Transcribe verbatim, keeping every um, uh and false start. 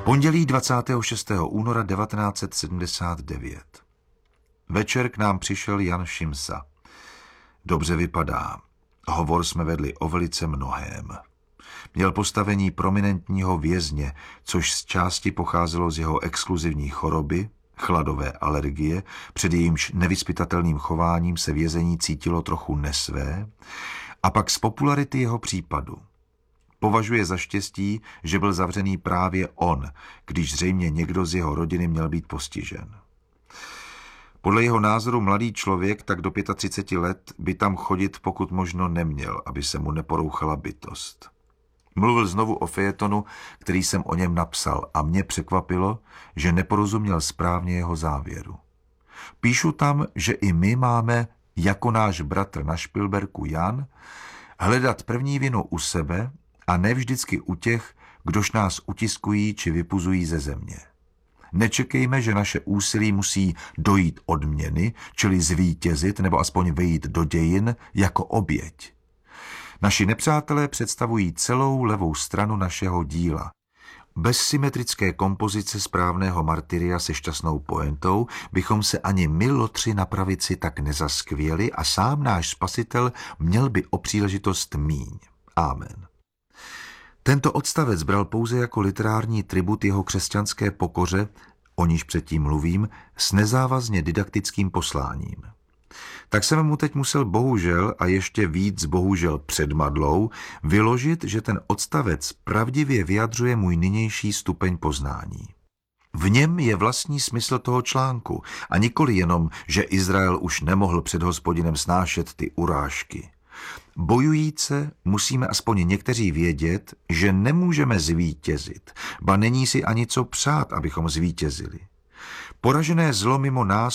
Pondělí dvacátého šestého února devatenáct set sedmdesát devět. Večer k nám přišel Jan Šimsa. Dobře vypadá. Hovor jsme vedli o velice mnohém. Měl postavení prominentního vězně, což z části pocházelo z jeho exkluzivní choroby, chladové alergie, před jejímž nevyzpytatelným chováním se vězení cítilo trochu nesvé, a pak z popularity jeho případu. Považuje za štěstí, že byl zavřený právě on, když zřejmě někdo z jeho rodiny měl být postižen. Podle jeho názoru mladý člověk tak do třiceti pěti let by tam chodit pokud možno neměl, aby se mu neporouchala bytost. Mluvil znovu o fejetonu, který jsem o něm napsal, a mě překvapilo, že neporozuměl správně jeho závěru. Píšu tam, že i my máme, jako náš bratr na Špilberku Jan, hledat první vinu u sebe a ne vždycky u těch, kdož nás utiskují či vypuzují ze země. Nečekejme, že naše úsilí musí dojít odměny, čili zvítězit nebo aspoň vejít do dějin jako oběť. Naši nepřátelé představují celou levou stranu našeho díla. Bez symetrické kompozice správného martyria se šťastnou pointou bychom se ani my lotři na pravici tak nezaskvěli a sám náš spasitel měl by o příležitost míň. Amen. Tento odstavec bral pouze jako literární tribut jeho křesťanské pokoře, o níž předtím mluvím, s nezávazně didaktickým posláním. Tak jsem mu teď musel bohužel a ještě víc bohužel před madlou vyložit, že ten odstavec pravdivě vyjadřuje můj nynější stupeň poznání. V něm je vlastní smysl toho článku a nikoli jenom, že Izrael už nemohl před Hospodinem snášet ty urážky. Bojujíce musíme aspoň někteří vědět, že nemůžeme zvítězit, ba není si ani co přát, abychom zvítězili. Poražené zlo mimo nás